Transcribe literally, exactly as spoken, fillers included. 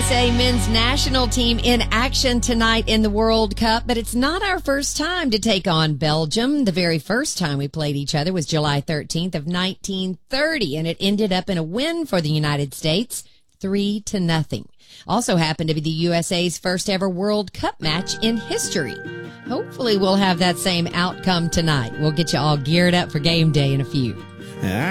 S A men's national team in action tonight in the World Cup, but it's not our first time to take on Belgium. The very first time we played each other was July thirteenth of nineteen thirty, and it ended up in a win for the United States, three to nothing. Also happened to be the U S A's first ever World Cup match in history. Hopefully we'll have that same outcome tonight. We'll get you all geared up for game day in a few.